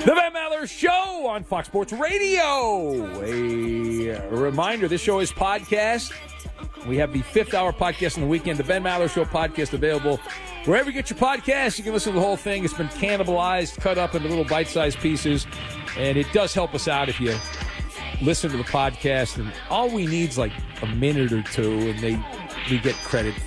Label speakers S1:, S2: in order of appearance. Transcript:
S1: The Van Maller Show on Fox Sports Radio. A reminder, this show is podcast. We have the 5th hour podcast on the weekend. The Ben Maller Show podcast available wherever you get your podcasts. You can listen to the whole thing. It's been cannibalized, cut up into little bite-sized pieces, and it does help us out if you listen to the podcast. And all we need is like a minute or two, and we get credit